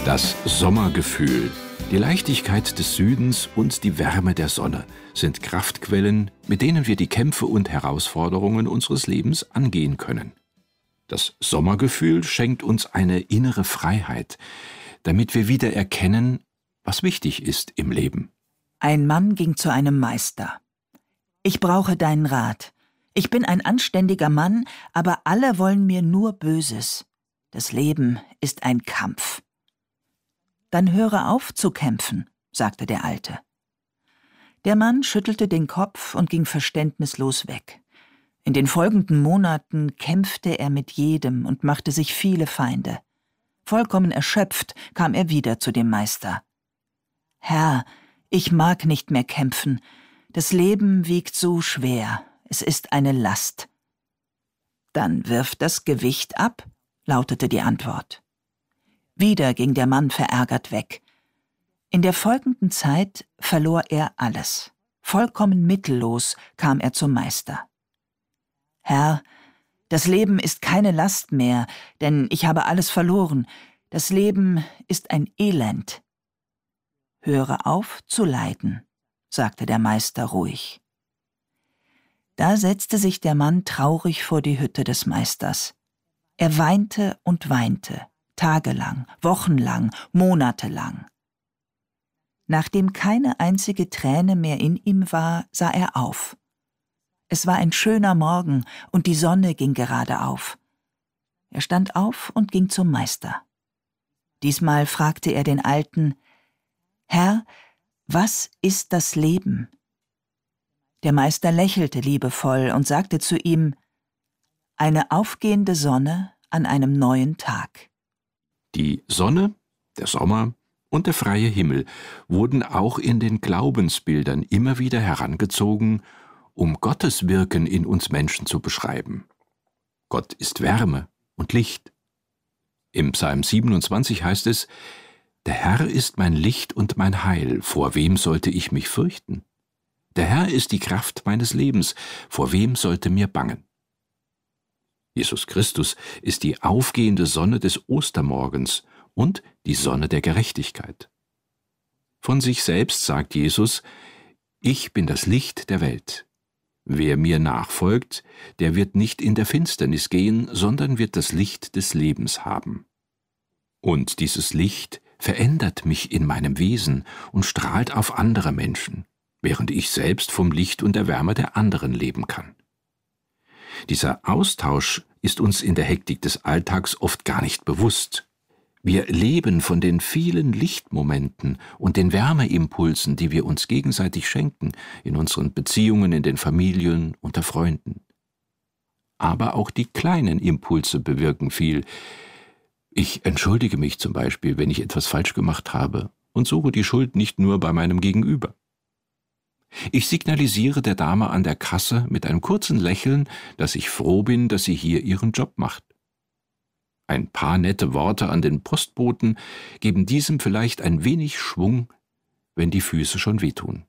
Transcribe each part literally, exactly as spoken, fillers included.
Das Sommergefühl, die Leichtigkeit des Südens und die Wärme der Sonne sind Kraftquellen, mit denen wir die Kämpfe und Herausforderungen unseres Lebens angehen können. Das Sommergefühl schenkt uns eine innere Freiheit, damit wir wieder erkennen, was wichtig ist im Leben. Ein Mann ging zu einem Meister. »Ich brauche deinen Rat. Ich bin ein anständiger Mann, aber alle wollen mir nur Böses. Das Leben ist ein Kampf.« »Dann höre auf zu kämpfen«, sagte der Alte. Der Mann schüttelte den Kopf und ging verständnislos weg. In den folgenden Monaten kämpfte er mit jedem und machte sich viele Feinde. Vollkommen erschöpft kam er wieder zu dem Meister. »Herr, ich mag nicht mehr kämpfen. Das Leben wiegt so schwer. Es ist eine Last.« »Dann wirf das Gewicht ab«, lautete die Antwort. Wieder ging der Mann verärgert weg. In der folgenden Zeit verlor er alles. Vollkommen mittellos kam er zum Meister. »Herr, das Leben ist keine Last mehr, denn ich habe alles verloren. Das Leben ist ein Elend.« »Höre auf zu leiden«, sagte der Meister ruhig. Da setzte sich der Mann traurig vor die Hütte des Meisters. Er weinte und weinte. Tagelang, wochenlang, monatelang. Nachdem keine einzige Träne mehr in ihm war, sah er auf. Es war ein schöner Morgen und die Sonne ging gerade auf. Er stand auf und ging zum Meister. Diesmal fragte er den Alten: »Herr, was ist das Leben?« Der Meister lächelte liebevoll und sagte zu ihm: »Eine aufgehende Sonne an einem neuen Tag.« Die Sonne, der Sommer und der freie Himmel wurden auch in den Glaubensbildern immer wieder herangezogen, um Gottes Wirken in uns Menschen zu beschreiben. Gott ist Wärme und Licht. Im Psalm siebenundzwanzig heißt es: »Der Herr ist mein Licht und mein Heil, vor wem sollte ich mich fürchten? Der Herr ist die Kraft meines Lebens, vor wem sollte mir bangen?« Jesus Christus ist die aufgehende Sonne des Ostermorgens und die Sonne der Gerechtigkeit. Von sich selbst sagt Jesus: »Ich bin das Licht der Welt. Wer mir nachfolgt, der wird nicht in der Finsternis gehen, sondern wird das Licht des Lebens haben.« Und dieses Licht verändert mich in meinem Wesen und strahlt auf andere Menschen, während ich selbst vom Licht und der Wärme der anderen leben kann. Dieser Austausch ist uns in der Hektik des Alltags oft gar nicht bewusst. Wir leben von den vielen Lichtmomenten und den Wärmeimpulsen, die wir uns gegenseitig schenken, in unseren Beziehungen, in den Familien, unter Freunden. Aber auch die kleinen Impulse bewirken viel. Ich entschuldige mich zum Beispiel, wenn ich etwas falsch gemacht habe, und suche die Schuld nicht nur bei meinem Gegenüber. Ich signalisiere der Dame an der Kasse mit einem kurzen Lächeln, dass ich froh bin, dass sie hier ihren Job macht. Ein paar nette Worte an den Postboten geben diesem vielleicht ein wenig Schwung, wenn die Füße schon wehtun.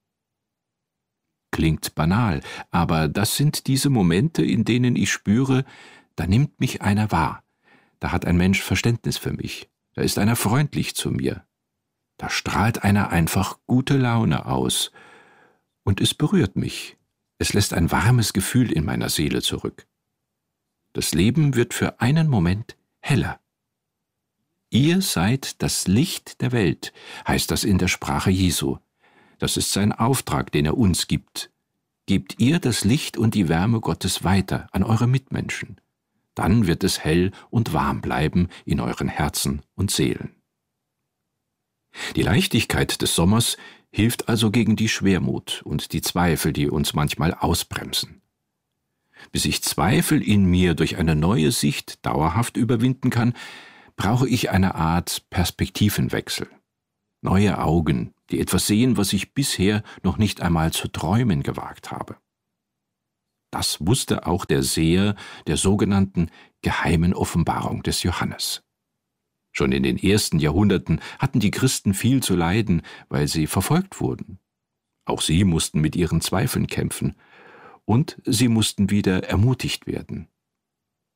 Klingt banal, aber das sind diese Momente, in denen ich spüre, da nimmt mich einer wahr, da hat ein Mensch Verständnis für mich, da ist einer freundlich zu mir, da strahlt einer einfach gute Laune aus. Und es berührt mich. Es lässt ein warmes Gefühl in meiner Seele zurück. Das Leben wird für einen Moment heller. »Ihr seid das Licht der Welt«, heißt das in der Sprache Jesu. Das ist sein Auftrag, den er uns gibt. Gebt ihr das Licht und die Wärme Gottes weiter an eure Mitmenschen. Dann wird es hell und warm bleiben in euren Herzen und Seelen. Die Leichtigkeit des Sommers hilft also gegen die Schwermut und die Zweifel, die uns manchmal ausbremsen. Bis ich Zweifel in mir durch eine neue Sicht dauerhaft überwinden kann, brauche ich eine Art Perspektivenwechsel. Neue Augen, die etwas sehen, was ich bisher noch nicht einmal zu träumen gewagt habe. Das wusste auch der Seher der sogenannten geheimen Offenbarung des Johannes. Schon in den ersten Jahrhunderten hatten die Christen viel zu leiden, weil sie verfolgt wurden. Auch sie mussten mit ihren Zweifeln kämpfen, und sie mussten wieder ermutigt werden.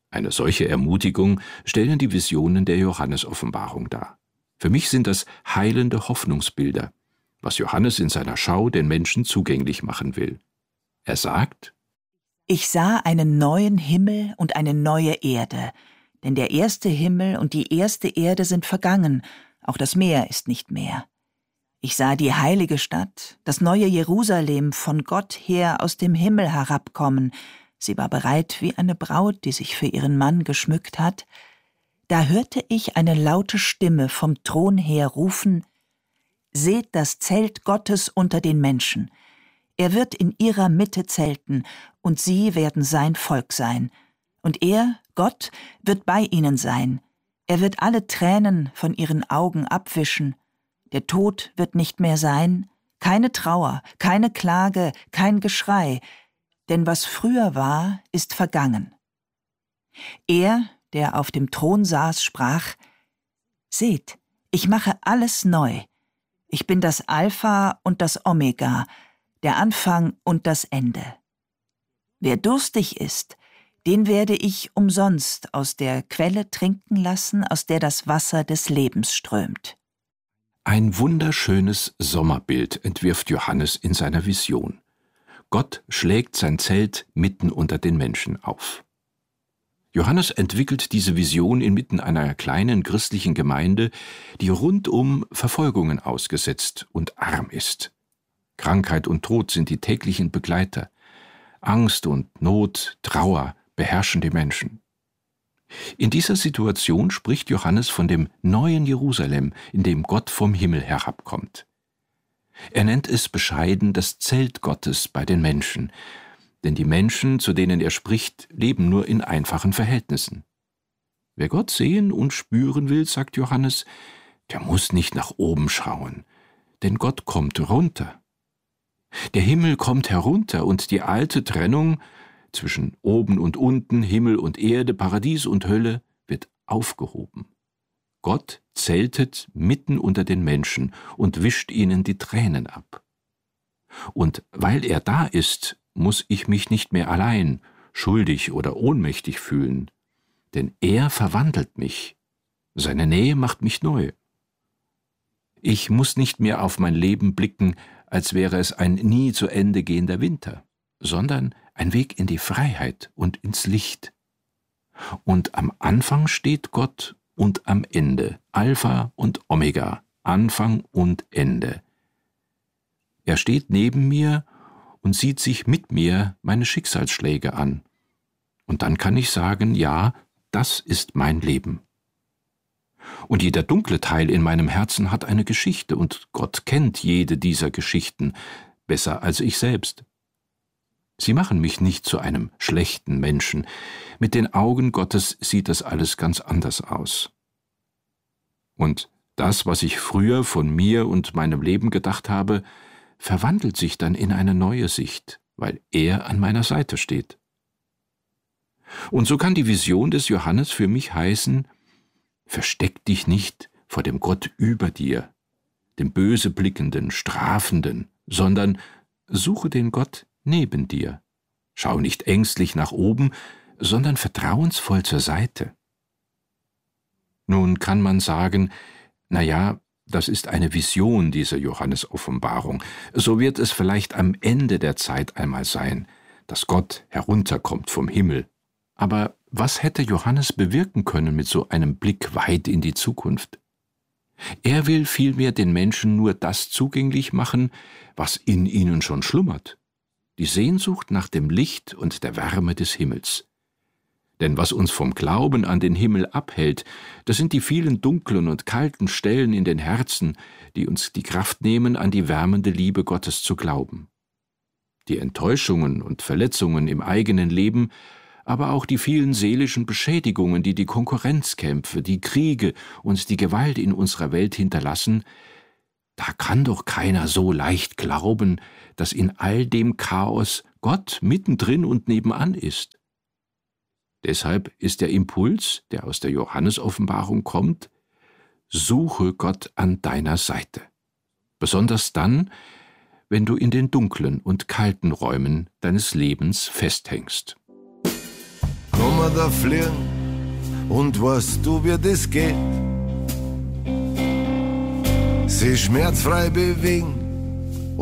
Eine solche Ermutigung stellen die Visionen der Johannes-Offenbarung dar. Für mich sind das heilende Hoffnungsbilder, was Johannes in seiner Schau den Menschen zugänglich machen will. Er sagt: Ich sah einen neuen Himmel und eine neue Erde, denn der erste Himmel und die erste Erde sind vergangen, auch das Meer ist nicht mehr. Ich sah die heilige Stadt, das neue Jerusalem, von Gott her aus dem Himmel herabkommen. Sie war bereit wie eine Braut, die sich für ihren Mann geschmückt hat. Da hörte ich eine laute Stimme vom Thron her rufen: Seht das Zelt Gottes unter den Menschen. Er wird in ihrer Mitte zelten, und sie werden sein Volk sein. Und er, Gott, wird bei ihnen sein. Er wird alle Tränen von ihren Augen abwischen. Der Tod wird nicht mehr sein, keine Trauer, keine Klage, kein Geschrei, denn was früher war, ist vergangen. Er, der auf dem Thron saß, sprach: Seht, ich mache alles neu. Ich bin das Alpha und das Omega, der Anfang und das Ende. Wer durstig ist, den werde ich umsonst aus der Quelle trinken lassen, aus der das Wasser des Lebens strömt. Ein wunderschönes Sommerbild entwirft Johannes in seiner Vision. Gott schlägt sein Zelt mitten unter den Menschen auf. Johannes entwickelt diese Vision inmitten einer kleinen christlichen Gemeinde, die rundum Verfolgungen ausgesetzt und arm ist. Krankheit und Tod sind die täglichen Begleiter. Angst und Not, Trauer beherrschen die Menschen. In dieser Situation spricht Johannes von dem neuen Jerusalem, in dem Gott vom Himmel herabkommt. Er nennt es bescheiden das Zelt Gottes bei den Menschen, denn die Menschen, zu denen er spricht, leben nur in einfachen Verhältnissen. Wer Gott sehen und spüren will, sagt Johannes, der muss nicht nach oben schauen, denn Gott kommt runter. Der Himmel kommt herunter und die alte Trennung zwischen oben und unten, Himmel und Erde, Paradies und Hölle wird aufgehoben. Gott zeltet mitten unter den Menschen und wischt ihnen die Tränen ab. Und weil er da ist, muss ich mich nicht mehr allein, schuldig oder ohnmächtig fühlen, denn er verwandelt mich. Seine Nähe macht mich neu. Ich muss nicht mehr auf mein Leben blicken, als wäre es ein nie zu Ende gehender Winter, sondern ein Weg in die Freiheit und ins Licht. Und am Anfang steht Gott und am Ende, Alpha und Omega, Anfang und Ende. Er steht neben mir und sieht sich mit mir meine Schicksalsschläge an. Und dann kann ich sagen, ja, das ist mein Leben. Und jeder dunkle Teil in meinem Herzen hat eine Geschichte, und Gott kennt jede dieser Geschichten besser als ich selbst. Sie machen mich nicht zu einem schlechten Menschen. Mit den Augen Gottes sieht das alles ganz anders aus. Und das, was ich früher von mir und meinem Leben gedacht habe, verwandelt sich dann in eine neue Sicht, weil er an meiner Seite steht. Und so kann die Vision des Johannes für mich heißen: Versteck dich nicht vor dem Gott über dir, dem böse blickenden, strafenden, sondern suche den Gott neben dir. Schau nicht ängstlich nach oben, sondern vertrauensvoll zur Seite. Nun kann man sagen, na ja, das ist eine Vision dieser Johannes-Offenbarung. So wird es vielleicht am Ende der Zeit einmal sein, dass Gott herunterkommt vom Himmel. Aber was hätte Johannes bewirken können mit so einem Blick weit in die Zukunft? Er will vielmehr den Menschen nur das zugänglich machen, was in ihnen schon schlummert: die Sehnsucht nach dem Licht und der Wärme des Himmels. Denn was uns vom Glauben an den Himmel abhält, das sind die vielen dunklen und kalten Stellen in den Herzen, die uns die Kraft nehmen, an die wärmende Liebe Gottes zu glauben. Die Enttäuschungen und Verletzungen im eigenen Leben, aber auch die vielen seelischen Beschädigungen, die die Konkurrenzkämpfe, die Kriege und die Gewalt in unserer Welt hinterlassen, da kann doch keiner so leicht glauben, dass in all dem Chaos Gott mittendrin und nebenan ist. Deshalb ist der Impuls, der aus der Johannes-Offenbarung kommt: Suche Gott an deiner Seite. Besonders dann, wenn du in den dunklen und kalten Räumen deines Lebens festhängst. Gott wir da fliegen und weißt du, wie das geht? Sie schmerzfrei bewegen